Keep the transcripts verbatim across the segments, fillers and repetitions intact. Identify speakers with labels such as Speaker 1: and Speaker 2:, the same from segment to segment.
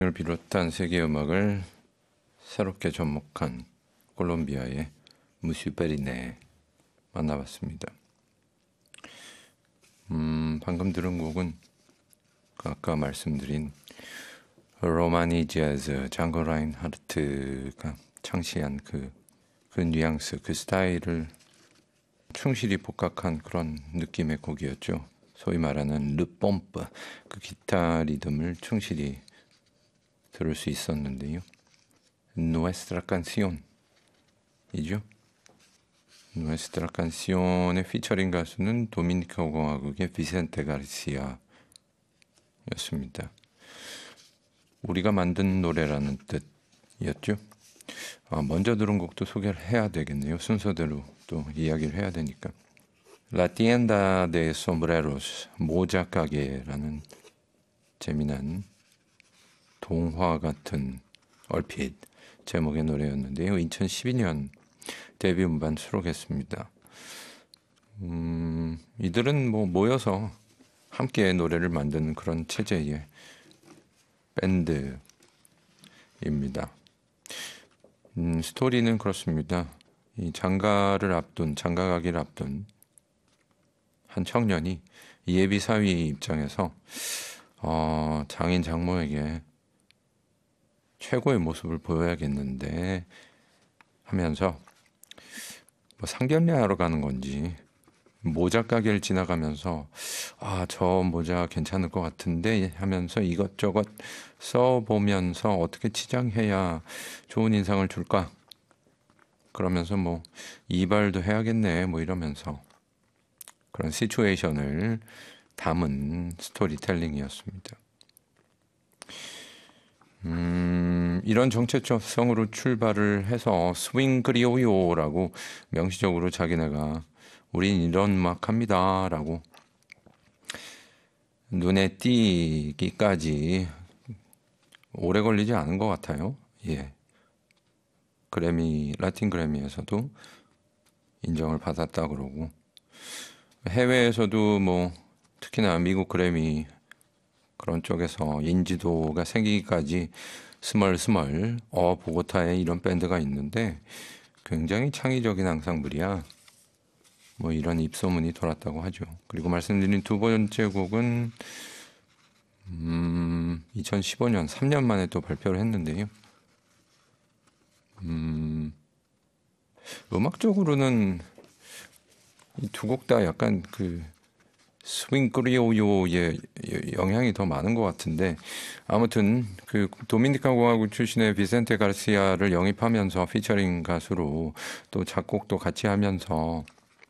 Speaker 1: 을 비롯한 세계 음악을 새롭게 접목한 콜롬비아의 무슈페리네 만나봤습니다. 음, 방금 들은 곡은 아까 말씀드린 로마니 재즈 장고 라인하르트가 창시한 그, 그 뉘앙스, 그 스타일을 충실히 복각한 그런 느낌의 곡이었죠. 소위 말하는 르pompe, 그 기타 리듬을 충실히 들을 수 있었는데요. Nuestra canción 이죠. Nuestra canción의 피처링 가수는 도미니카 공화국의 비센테 가르시아였습니다. 우리가 만든 노래라는 뜻이었죠. 아, 먼저 들은 곡도 소개를 해야 되겠네요. 순서대로 또 이야기를 해야 되니까. La tienda de sombreros, 모자 가게라는 재미난 동화 같은 얼핏 제목의 노래였는데요. 이천십이 년 데뷔 음반 수록했습니다. 음, 이들은 뭐 모여서 함께 노래를 만드는 그런 체제의 밴드입니다. 음, 스토리는 그렇습니다. 이 장가를 앞둔, 장가 가기를 앞둔 한 청년이 예비 사위 입장에서 어, 장인 장모에게 최고의 모습을 보여야겠는데 하면서 뭐 상견례하러 가는 건지 모자 가게를 지나가면서 아, 저 모자 괜찮을 것 같은데 하면서 이것저것 써보면서 어떻게 치장해야 좋은 인상을 줄까? 그러면서 뭐 이발도 해야겠네 뭐 이러면서 그런 시츄에이션을 담은 스토리텔링이었습니다. 음, 이런 정체성으로 출발을 해서 스윙 크리오요라고 명시적으로 자기네가 우린 이런 음악 합니다 라고 눈에 띄기까지 오래 걸리지 않은 것 같아요. 예. 그래미, 라틴 그래미에서도 인정을 받았다 그러고 해외에서도 뭐 특히나 미국 그래미 그런 쪽에서 인지도가 생기기까지 스멀스멀 어 보고타에 이런 밴드가 있는데 굉장히 창의적인 앙상블이야. 뭐 이런 입소문이 돌았다고 하죠. 그리고 말씀드린 두 번째 곡은 음, 이천십오 년 삼 년 만에 또 발표를 했는데요. 음, 음악적으로는 이 두 곡 다 약간 그 스윙 크리오요의 영향이 더 많은 것 같은데 아무튼 그 도미니카 공화국 출신의 비센테 가르시아를 영입하면서 피처링 가수로 또 작곡도 같이 하면서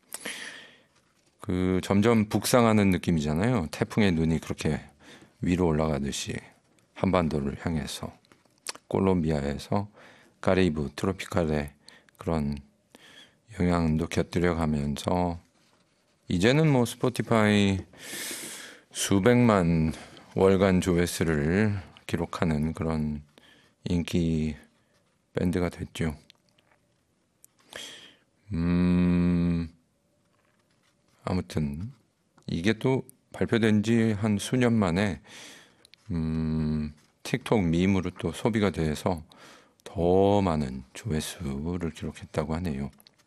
Speaker 1: 그 점점 북상하는 느낌이잖아요. 태풍의 눈이 그렇게 위로 올라가듯이 한반도를 향해서 콜롬비아에서 카리브 트로피칼의 그런 영향도 곁들여 가면서 이제는 뭐 스포티파이 수백만 월간 조회수를 기록하는 그런 인기 밴드가 됐죠. 음, 아무튼 이게 또 발표된 지 한 수년 만에 음, 틱톡 밈으로 또 소비가 돼서 더 많은 조회수를 기록했다고 하네요.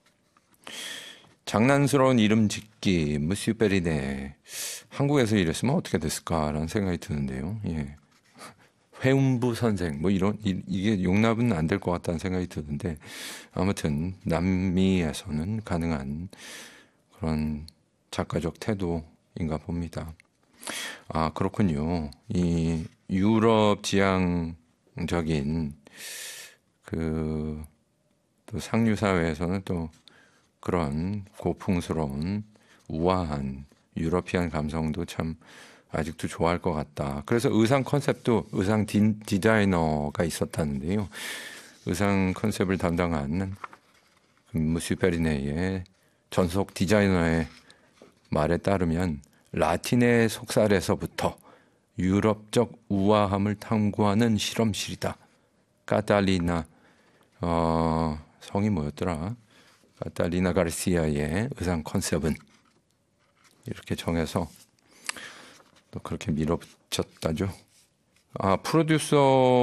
Speaker 1: 장난스러운 이름 짓기, 무슈페리네. 한국에서 이랬으면 어떻게 됐을까라는 생각이 드는데요. 예. 회음부 선생, 뭐 이런, 이, 이게 용납은 안 될 것 같다는 생각이 드는데, 아무튼, 남미에서는 가능한 그런 작가적 태도인가 봅니다. 아, 그렇군요. 이 유럽 지향적인 그, 또 상류사회에서는 또 그런 고풍스러운 우아한 유러피안 감성도 참 아직도 좋아할 것 같다. 그래서 의상 컨셉도 의상 디, 디자이너가 있었다는데요. 의상 컨셉을 담당한 무슈페리네의 전속 디자이너의 말에 따르면 라틴의 속살에서부터 유럽적 우아함을 탐구하는 실험실이다. 카탈리나 어, 성이 뭐였더라? 카탈리나 가르시아의 의상 컨셉은 이렇게 정해서 또 그렇게 밀어붙였다죠. 아, 프로듀서